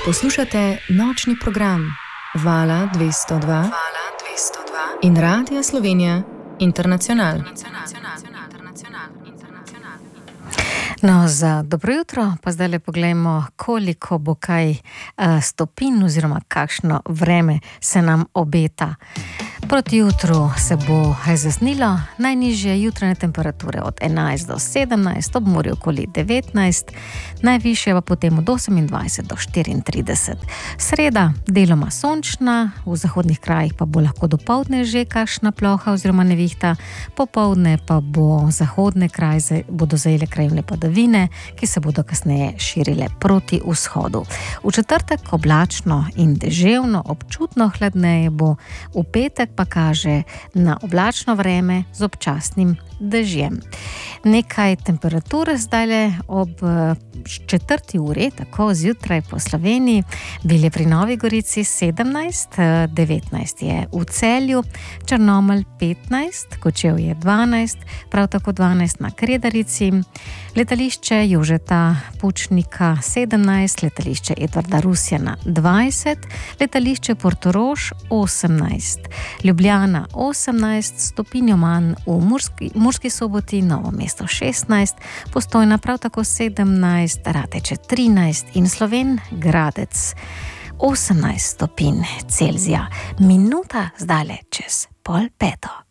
Poslušate nočni program Vala 202 in Radia Slovenija Internacional. No, za dobro jutro pa zdaj le pogledajmo, koliko bo kaj stopinj oziroma kakšno vreme se nam obeta. Proti jutru se bo razjasnilo, najnižje jutranje temperature od 11 do 17, ob morju okoli 19, najvišje pa potem od 28 do 34. Sreda deloma sončna, v zahodnih krajih pa bo lahko dopoldne že kakšna ploha oziroma nevihta, popoldne pa bo zahodne kraje bodo zajele krajevne padavine, ki se bodo kasneje širile proti vzhodu. V četrtek oblačno in deževno, občutno hladneje bo, v petek pa kaže na oblačno vreme z občasnim dežjem. Nekaj temperature zdajle ob 4. uri, tako zjutraj po Sloveniji, bile pri Novi Gorici 17, 19 je v Celju, Črnomelj 15, Kočevje 12, prav tako 12 na Kredarici, letališče Jožeta Pučnika 17, letališče Edvarda Rusjana 20, letališče Portorož 18, Ljubljana 18, stopinjo manj v Murski Soboti, Novo mesto 16, Postojna prav tako 17, Radeče 13 in Slovenj Gradec 18 stopinj Celzija. Minuta zdajle čez 4:30.